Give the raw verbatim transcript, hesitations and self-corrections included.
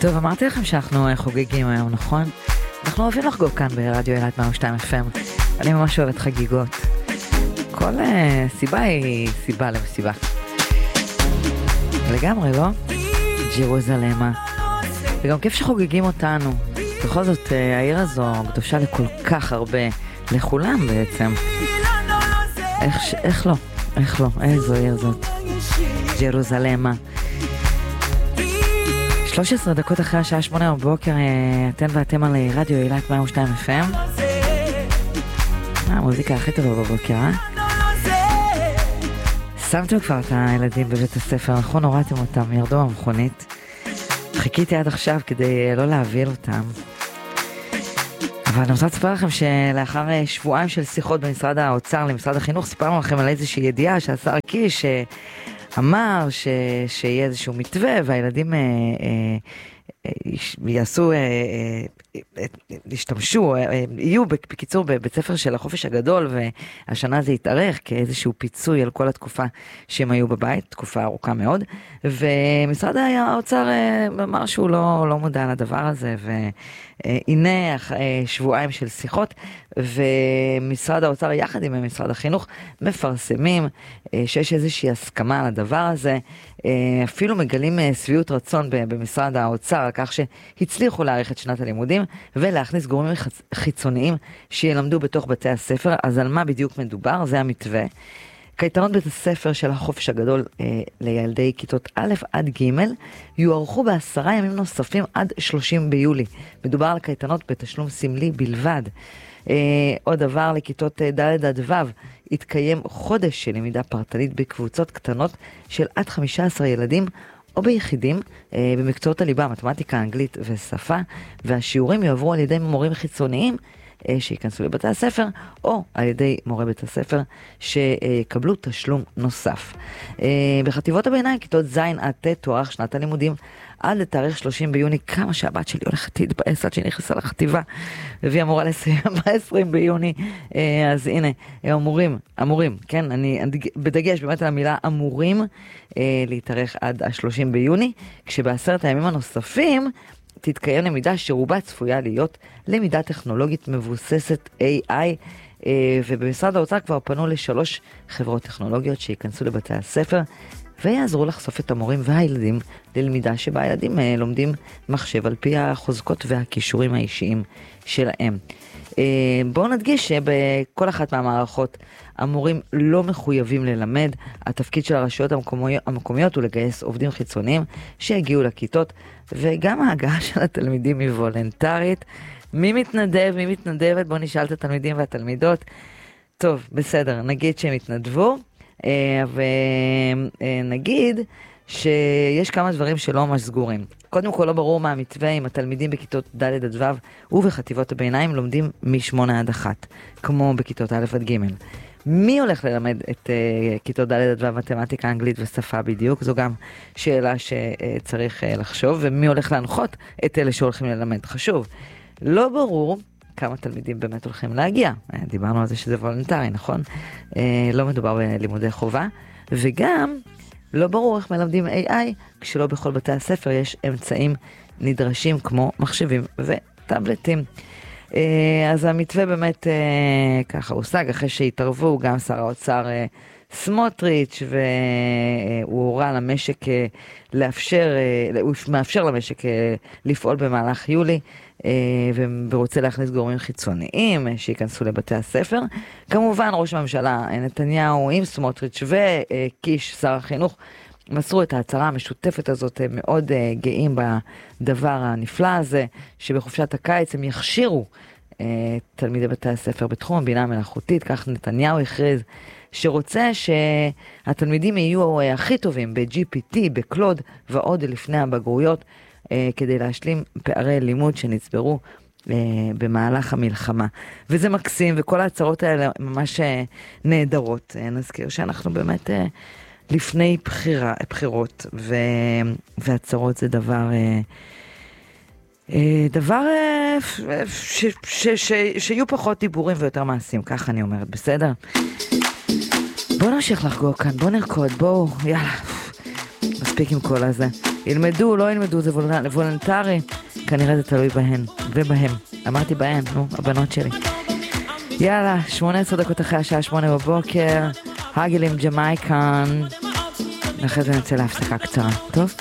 טוב, אמרתי לכם שאנחנו חוגגים היום, נכון? אנחנו אוהבים לחגוג כאן ברדיו אילת מאה ושתיים אף אם. אני ממש אוהבת חגיגות. כל uh, סיבה היא סיבה למסיבה. לגמרי, לא? ג'רוזלמה. וגם כיף שחוגגים אותנו. בכל זאת, uh, העיר הזו קדושה לכל כך הרבה, לכולם בעצם. איך, ש... איך לא? איך לא? איזו עיר זאת? ג'רוזלמה. שלוש עשרה דקות אחרי השעה שמונה בבוקר, אתן ואתם על רדיו אילת מאה ושתיים אף אם. המוזיקה הכי טובה בבוקר, אה? שמתם כבר את הילדים בבית הספר, נכון? הורדתם אותם, ירדו במכונית. חיכיתי עד עכשיו כדי לא להביל אותם. אבל אני רוצה לספר לכם שלאחר שבועיים של שיחות במשרד האוצר למשרד החינוך, סיפרנו לכם על איזושהי ידיעה שהשר קיש אמר ש... שיהיה איזשהו מתווה והילדים אה, אה, יעשו, אה, אה, ישתמשו, אה, יהיו בקיצור בבית ספר של החופש הגדול, והשנה זה יתארך כאיזשהו פיצוי על כל התקופה שהם היו בבית, תקופה ארוכה מאוד, ומשרד האוצר אה, אמר שהוא לא, לא מודע לדבר הזה, והנה אה, שבועיים של שיחות, ומשרד האוצר יחד עם משרד החינוך מפרסמים אה, שיש איזושהי הסכמה על הדבר הזה, אה, אפילו מגלים אה, סביעות רצון במשרד האוצר, כך שהצליחו להאריך את שנת הלימודים ולהכניס גורמים חיצוניים שילמדו בתוך בתי הספר. אז על מה בדיוק מדובר? זה המתווה. קייטנות בית הספר של החופש הגדול אה, לילדי כיתות א' עד ג' יוארכו בעשרה ימים נוספים עד שלושים ביולי. מדובר על קייטנות בתשלום סמלי בלבד. אה, עוד דבר, לכיתות ד' עד ו' יתקיים חודש של למידה פרטנית בקבוצות קטנות של עד חמישה עשר ילדים או ביחידים אה, במקצועות הליבה, מתמטיקה, אנגלית ושפה, והשיעורים יעברו על ידי מורים חיצוניים אה, שיכנסו לבתי הספר, או על ידי מורי בית הספר שיקבלו תשלום נוסף. אה, בחטיבות הביניים, כיתות ז' עד ט' תוארך שנת הלימודים עד לתאריך שלושים ביוני, כמה שהבת שלי הולכת להתבאס עד שנכנסה לחטיבה, והיא אמורה לסיים ב-עשרים ביוני, אז הנה, אמורים, אמורים, כן, אני בדגש באמת על המילה אמורים, להתארך עד ה-שלושים ביוני, כשבעשרת הימים הנוספים תתקיים למידה שרובה צפויה להיות למידה טכנולוגית מבוססת איי איי, ובמשרד האוצר כבר פנו לשלוש חברות טכנולוגיות שיכנסו לבתי הספר, ויעזרו לחשוף את המורים והילדים ללמידה שבה הילדים לומדים מחשב על פי החוזקות והכישורים האישיים שלהם. בואו נדגיש שבכל אחת מהמערכות המורים לא מחויבים ללמד. התפקיד של הרשויות המקומיות, המקומיות הוא לגייס עובדים חיצוניים שיגיעו לכיתות, וגם ההגעה של התלמידים היא וולנטרית. מי מתנדב, מי מתנדבת? בואו נשאל את התלמידים והתלמידות. טוב, בסדר, נגיד שהם התנדבו. ונגיד שיש כמה דברים שלא ממש סגורים. קודם כל, לא ברור מה המתווה אם התלמידים בכיתות ד' עד ו' ובחטיבות הביניים לומדים משמונה עד אחת, כמו בכיתות א' עד ג'. מי הולך ללמד את uh, כיתות ד' עד ו' מתמטיקה, אנגלית ושפה בדיוק? זו גם שאלה שצריך uh, לחשוב. ומי הולך להנחות את אלה שהולכים ללמד? חשוב. לא ברור כמה תלמידים באמת הולכים להגיע. דיברנו על זה שזה וולנטרי, נכון? לא מדובר בלימודי חובה, וגם לא ברור איך מלמדים איי איי, כשלא בכל בתי הספר יש אמצעים נדרשים כמו מחשבים וטאבלטים. אז המתווה באמת ככה הושג אחרי שהתערבו גם שר האוצר סמוטריץ', והוא הורה למשק לאפשר, הוא מאפשר למשק לפעול במהלך יולי, ורוצה להכניס גורמים חיצוניים שיכנסו לבתי הספר. כמובן ראש הממשלה נתניהו עם סמוטריץ' וקיש שר החינוך מסרו את ההצהרה המשותפת הזאת, מאוד גאים בדבר הנפלא הזה, שבחופשת הקיץ הם יכשירו תלמידי בתי הספר בתחום הבינה המלאכותית. כך נתניהו הכריז שרוצה שהתלמידים יהיו הכי טובים ב-ג'י פי טי, בקלוד ועוד לפני הבגרויות, כדי להשלים פערי לימוד שנצברו במהלך המלחמה. וזה מקסים, וכל ההצהרות האלה ממש נהדרות. נזכיר שאנחנו באמת לפני בחירה, בחירות, והצהרות זה דבר דבר ש, ש, ש, שיהיו פחות דיבורים ויותר מעשים, ככה אני אומרת, בסדר? בואו נמשיך לחגוג כאן, בואו נרקוד, בואו, יאללה, מספיק עם כל הזה. ילמדו, לא ילמדו, זה וולונטרי, כנראה זה תלוי בהן ובהם. אמרתי בהן, נו, הבנות שלי. יאללה, שמונה עשרה דקות אחרי השעה שמונה בבוקר, הגילים ג'מייקן, אחרי זה נצא להפסקה קצרה, טוב?